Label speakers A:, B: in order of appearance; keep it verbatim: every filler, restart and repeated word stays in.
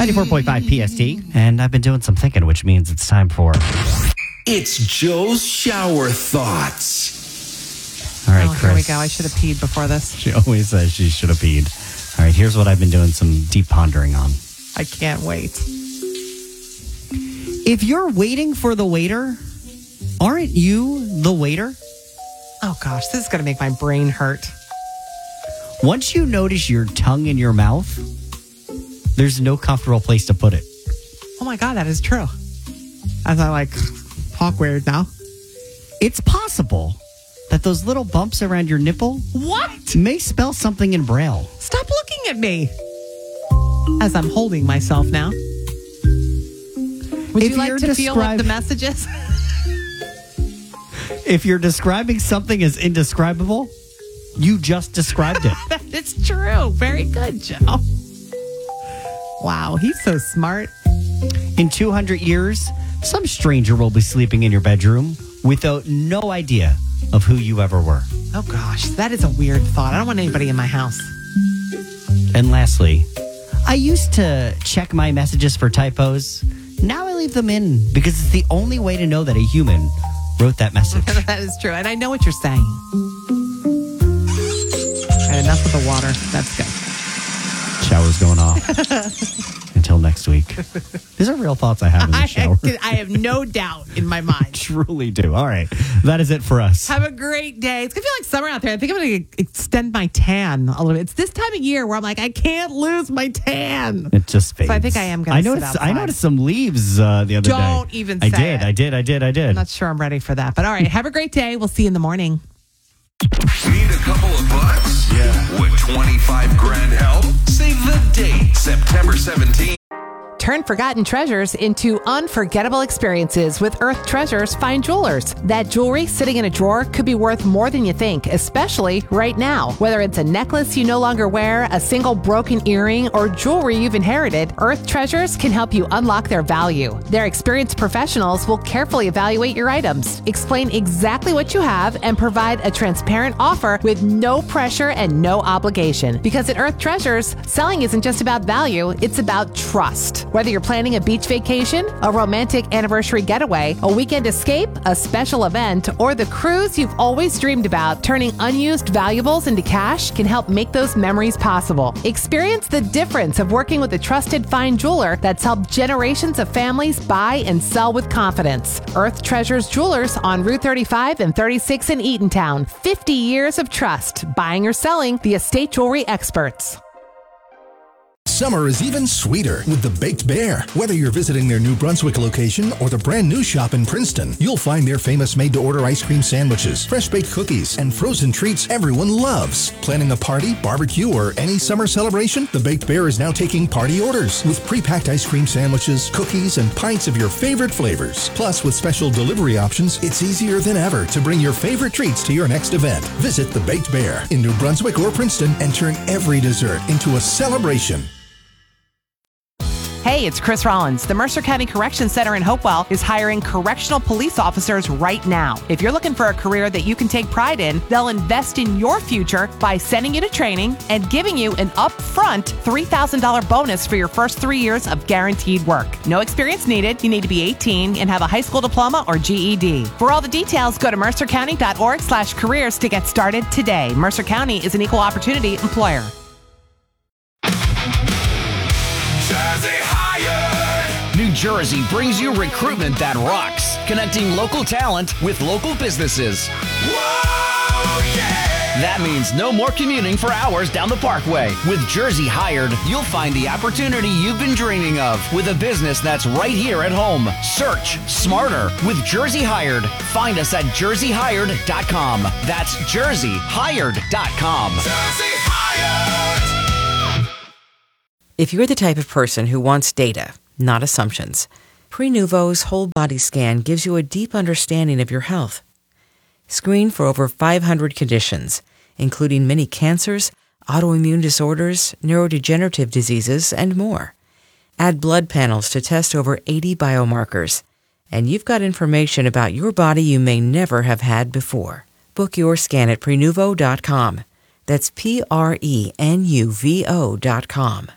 A: ninety-four point five P S T. And I've been doing some thinking, which means it's time for...
B: It's Joe's Shower Thoughts.
A: All right,
C: oh,
A: Chris.
C: Here we go. I should have peed before this.
A: She always says she should have peed. All right, here's what I've been doing some deep pondering on.
C: I can't wait.
A: If you're waiting for the waiter, aren't you the waiter?
C: Oh, gosh. This is going to make my brain hurt.
A: Once you notice your tongue in your mouth, there's no comfortable place to put it.
C: Oh, my God. That is true. As I, like, talk weird now.
A: It's possible that those little bumps around your nipple
C: What?
A: may spell something in Braille.
C: Stop looking at me. As I'm holding myself now. Would
A: If
C: you like
A: you're
C: to feel what
A: describe-
C: the message is?
A: If you're describing something as indescribable, you just described it.
C: It's true. Very good, Joe. Wow, he's so smart.
A: In two hundred years, some stranger will be sleeping in your bedroom without no idea of who you ever were.
C: Oh, gosh. That is a weird thought. I don't want anybody in my house.
A: And lastly, I used to check my messages for typos. Now I leave them in because it's the only way to know that a human wrote that message.
C: That is true. And I know what you're saying. All right, enough of the water. That's good.
A: Shower's going off. Until next week. These are real thoughts I have in the
C: I,
A: shower.
C: I have no doubt in my mind.
A: Truly do. All right. That is it for us.
C: Have a great day. It's going to feel like summer out there. I think I'm going to extend my tan a little bit. It's this time of year where I'm like, I can't lose my tan.
A: It just fades.
C: So I think I am gonna
A: I
C: sit
A: noticed, I
C: outside.
A: noticed some leaves uh, the other day.
C: Don't even
A: I
C: say
A: did.
C: it.
A: I did. I did. I did.
C: I'm not sure I'm ready for that. But all right, have a great day. We'll see you in the morning.
B: Need a couple of bucks? Yeah. Would twenty-five grand help? Save the date, September seventeenth.
C: Turn forgotten treasures into unforgettable experiences with Earth Treasures Fine Jewelers. That jewelry sitting in a drawer could be worth more than you think, especially right now. Whether it's a necklace you no longer wear, a single broken earring, or jewelry you've inherited, Earth Treasures can help you unlock their value. Their experienced professionals will carefully evaluate your items, explain exactly what you have, and provide a transparent offer with no pressure and no obligation. Because at Earth Treasures, selling isn't just about value, it's about trust. Whether you're planning a beach vacation, a romantic anniversary getaway, a weekend escape, a special event, or the cruise you've always dreamed about, turning unused valuables into cash can help make those memories possible. Experience the difference of working with a trusted fine jeweler that's helped generations of families buy and sell with confidence. Earth Treasures Jewelers on Route thirty-five and thirty-six in Eatontown. fifty years of trust. Buying or selling, the estate jewelry experts.
D: Summer is even sweeter with the Baked Bear. Whether you're visiting their New Brunswick location or the brand new shop in Princeton, you'll find their famous made-to-order ice cream sandwiches, fresh-baked cookies, and frozen treats everyone loves. Planning a party, barbecue, or any summer celebration? The Baked Bear is now taking party orders with pre-packed ice cream sandwiches, cookies, and pints of your favorite flavors. Plus, with special delivery options, it's easier than ever to bring your favorite treats to your next event. Visit the Baked Bear in New Brunswick or Princeton and turn every dessert into a celebration.
C: Hey, it's Chris Rollins. The Mercer County Correction Center in Hopewell is hiring correctional police officers right now. If you're looking for a career that you can take pride in, they'll invest in your future by sending you to training and giving you an upfront three thousand dollars bonus for your first three years of guaranteed work. No experience needed. You need to be eighteen and have a high school diploma or G E D. For all the details, go to mercercounty.org slash careers to get started today. Mercer County is an equal opportunity employer.
E: New Jersey brings you recruitment that rocks, connecting local talent with local businesses.
B: Whoa, yeah!
E: That means no more commuting for hours down the Parkway. With Jersey Hired, you'll find the opportunity you've been dreaming of with a business that's right here at home. Search smarter with Jersey Hired. Find us at jersey hired dot com. That's jersey hired dot com.
B: Jersey Hired!
F: If you're the type of person who wants data, not assumptions, Prenuvo's whole body scan gives you a deep understanding of your health. Screen for over five hundred conditions, including many cancers, autoimmune disorders, neurodegenerative diseases, and more. Add blood panels to test over eighty biomarkers, and you've got information about your body you may never have had before. Book your scan at Prenuvo dot com. That's P R E N U V O dot com.